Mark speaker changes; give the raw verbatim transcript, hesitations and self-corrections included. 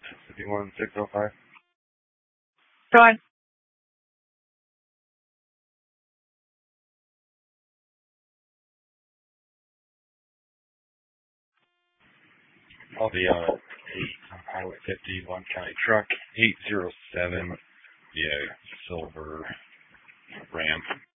Speaker 1: fifty-one six oh five.
Speaker 2: Go on.
Speaker 1: I'll be uh, eight on Highway fifty, Long County Truck, eight zero seven, yeah, silver Ram.